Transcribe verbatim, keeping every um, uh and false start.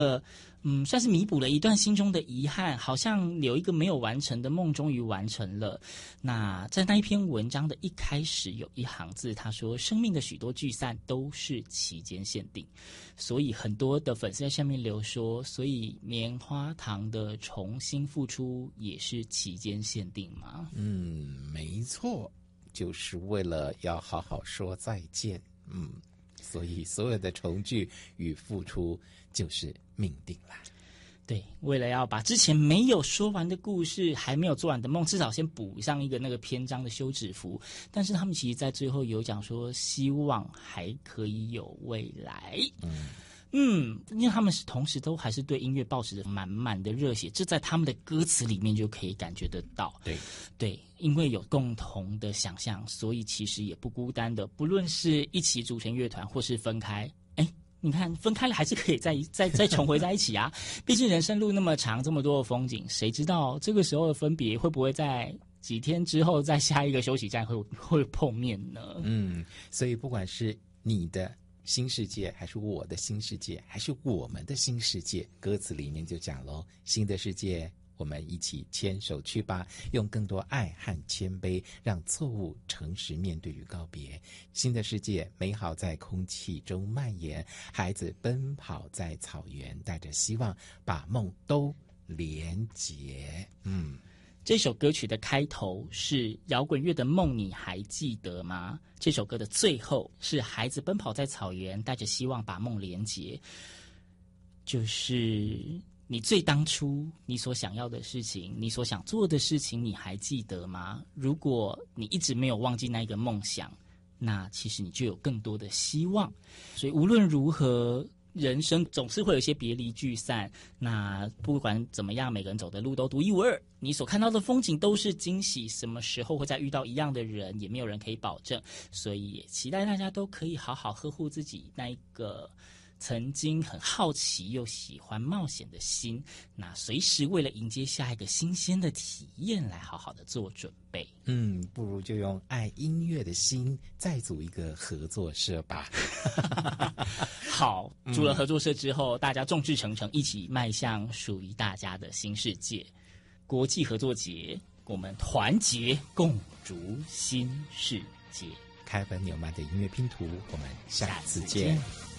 呃，嗯，算是弥补了一段心中的遗憾，好像有一个没有完成的梦终于完成了。那在那一篇文章的一开始有一行字，他说生命的许多聚散都是期间限定，所以很多的粉丝在下面留说，所以棉花糖的重新复出也是期间限定吗？ 嗯，没错，就是为了要好好说再见。嗯，所以所有的重聚与付出就是命定啦。 对，为了要把之前没有说完的故事，还没有做完的梦，至少先补上一个那个篇章的休止符。但是他们其实在最后有讲说，希望还可以有未来。嗯嗯，因为他们是同时都还是对音乐抱持着满满的热血，这在他们的歌词里面就可以感觉得到。 对对，因为有共同的想象，所以其实也不孤单的，不论是一起组成乐团或是分开。你看分开了还是可以再再再重回在一起啊，毕竟人生路那么长，这么多的风景，谁知道这个时候的分别会不会在几天之后在下一个休息站会会碰面呢？ 嗯，所以不管是你的新世界还是我的新世界还是我们的新世界，歌词里面就讲咯，新的世界我们一起牵手去吧，用更多爱和谦卑，让错误诚实面对与告别。新的世界，美好在空气中蔓延，孩子奔跑在草原，带着希望，把梦都连结。嗯， 这首歌曲的开头是摇滚乐的梦，你还记得吗？这首歌的最后是孩子奔跑在草原，带着希望把梦连结，就是你最当初你所想要的事情，你所想做的事情，你还记得吗？如果你一直没有忘记那个梦想，那其实你就有更多的希望。所以无论如何，人生总是会有一些别离聚散，那不管怎么样，每个人走的路都独一无二，你所看到的风景都是惊喜，什么时候会再遇到一样的人，也没有人可以保证。所以也期待大家都可以好好呵护自己那一个曾经很好奇又喜欢冒险的心，那随时为了迎接下一个新鲜的体验来好好的做准备。 嗯，不如就用爱音乐的心再组一个合作社吧。 好，组了合作社之后，嗯、大家众志成城，一起迈向属于大家的新世界。国际合作节，我们团结共筑新世界。 开本纽曼的音乐拼图，我们下次见。